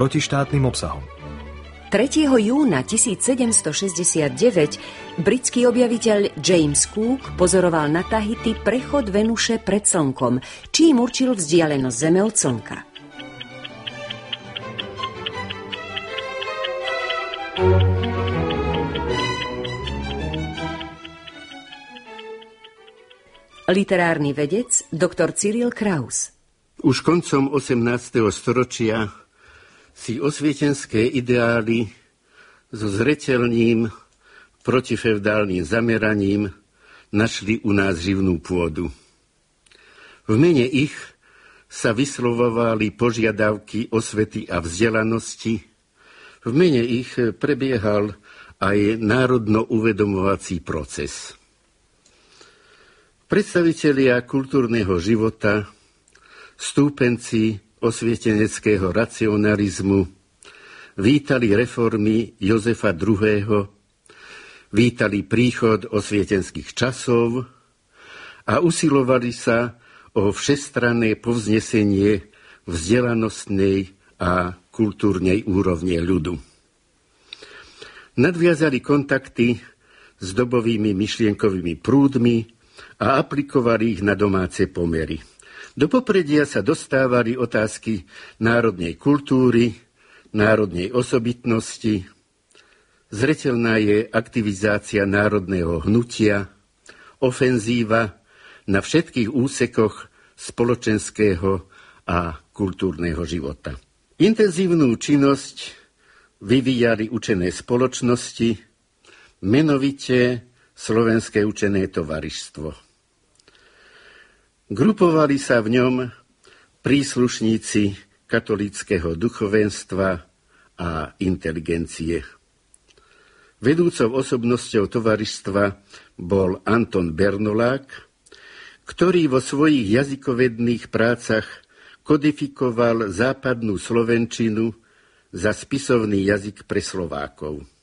protištátnym obsahom. 3. júna 1769 britský objaviteľ James Cook pozoroval na Tahiti prechod Venuše pred Slnkom, čím určil vzdialenosť Zeme od Slnka. Literárny vedec dr. Cyril Kraus. Už koncom 18. storočia si osvietenské ideály so zreteľným protifeudálnym zameraním našli u nás živnú pôdu. V mene ich sa vyslovovali požiadavky osvety a vzdelanosti, v mene ich prebiehal aj národno uvedomovací proces. Predstavitelia kultúrneho života, stúpenci osvieteneckého racionalizmu vítali reformy Jozefa II., vítali príchod osvietenských časov a usilovali sa o všestranné povznesenie vzdelanostnej a kultúrnej úrovne ľudu. Nadviazali kontakty s dobovými myšlienkovými prúdmi a aplikovali ich na domáce pomery. Do popredia sa dostávali otázky národnej kultúry, národnej osobitnosti. Zreteľná je aktivizácia národného hnutia, ofenzíva na všetkých úsekoch spoločenského a kultúrneho života. Intenzívnu činnosť vyvíjali učené spoločnosti, menovite Slovenské učené tovaristvo. Grupovali sa v ňom príslušníci katolíckeho duchovenstva a inteligencie. Vedúcou osobnosťou tovaristva bol Anton Bernolák, ktorý vo svojich jazykovedných prácach kodifikoval západnú slovenčinu za spisovný jazyk pre Slovákov.